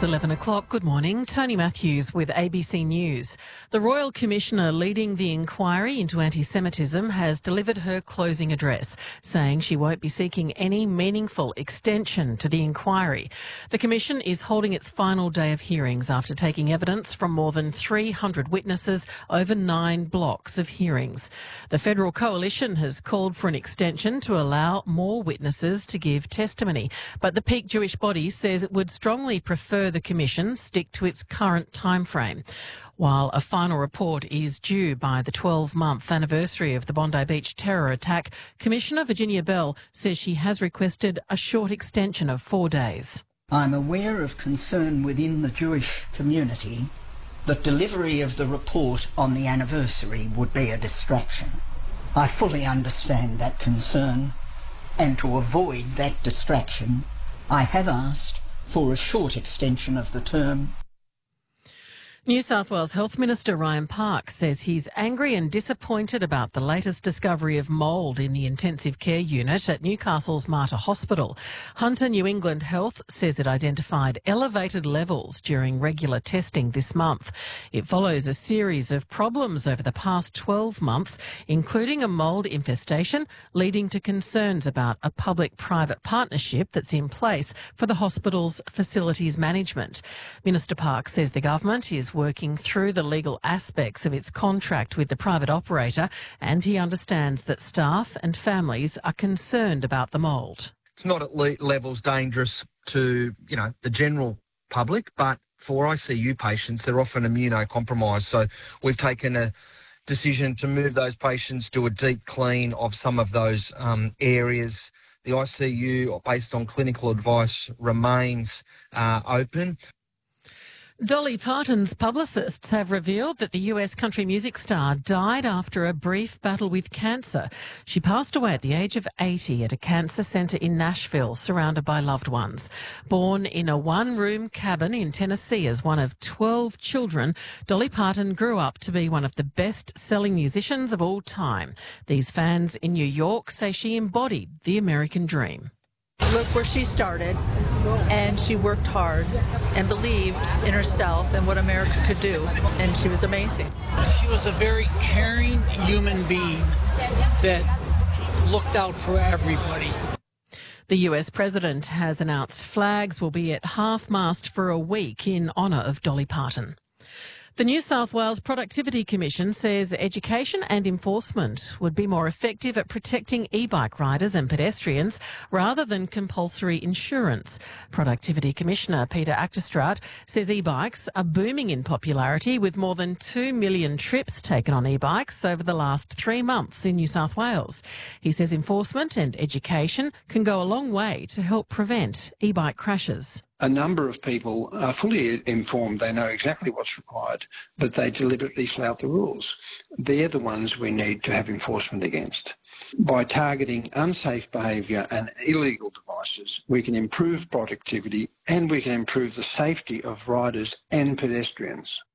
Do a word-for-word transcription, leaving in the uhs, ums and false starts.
eleven o'clock. Good morning. Tony Matthews with A B C News. The Royal Commissioner leading the inquiry into anti-Semitism has delivered her closing address, saying she won't be seeking any meaningful extension to the inquiry. The Commission is holding its final day of hearings after taking evidence from more than three hundred witnesses over nine blocks of hearings. The Federal Coalition has called for an extension to allow more witnesses to give testimony, but the peak Jewish body says it would strongly prefer the Commission stick to its current timeframe. While a final report is due by the twelve-month anniversary of the Bondi Beach terror attack, Commissioner Virginia Bell says she has requested a short extension of four days. I'm aware of concern within the Jewish community that delivery of the report on the anniversary would be a distraction. I fully understand that concern, and to avoid that distraction, I have asked for a short extension of the term. New South Wales Health Minister Ryan Park says he's angry and disappointed about the latest discovery of mould in the intensive care unit at Newcastle's Mater Hospital. Hunter New England Health says it identified elevated levels during regular testing this month. It follows a series of problems over the past twelve months, including a mould infestation, leading to concerns about a public-private partnership that's in place for the hospital's facilities management. Minister Park says the government is working through the legal aspects of its contract with the private operator, and he understands that staff and families are concerned about the mould. It's not at le- levels dangerous to, you know, the general public, but for I C U patients, they're often immunocompromised. So we've taken a decision to move those patients to a deep clean of some of those um, areas. The I C U, based on clinical advice, remains uh, open. Dolly Parton's publicists have revealed that the U S country music star died after a brief battle with cancer. She passed away at the age of eighty at a cancer centre in Nashville, surrounded by loved ones. Born in a one-room cabin in Tennessee as one of twelve children, Dolly Parton grew up to be one of the best-selling musicians of all time. These fans in New York say she embodied the American dream. Look where she started, and she worked hard and believed in herself and what America could do, and she was amazing. She was a very caring human being that looked out for everybody. The U S president has announced flags will be at half-mast for a week in honour of Dolly Parton. The New South Wales Productivity Commission says education and enforcement would be more effective at protecting e-bike riders and pedestrians rather than compulsory insurance. Productivity Commissioner Peter Achterstraat says e-bikes are booming in popularity, with more than two million trips taken on e-bikes over the last three months in New South Wales. He says enforcement and education can go a long way to help prevent e-bike crashes. A number of people are fully informed, they know exactly what's required, but they deliberately flout the rules. They're the ones we need to have enforcement against. By targeting unsafe behaviour and illegal devices, we can improve productivity and we can improve the safety of riders and pedestrians.